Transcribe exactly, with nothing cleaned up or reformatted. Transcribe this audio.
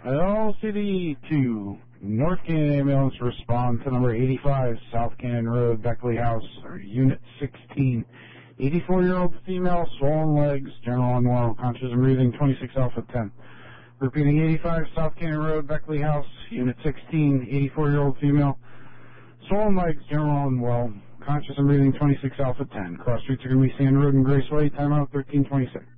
L C D to North Canyon Ambulance, respond to number eighty-five, South Canyon Road, Beckley House, or Unit sixteen. eighty-four-year-old female, swollen legs, general unwell, conscious and breathing, twenty-six Alpha ten. Repeating, eighty-five, South Canyon Road, Beckley House, Unit sixteen, eighty-four-year-old female, swollen legs, general unwell, conscious and breathing, twenty-six Alpha ten. Cross streets are going to be Sand Road and Graceway, timeout thirteen twenty-six.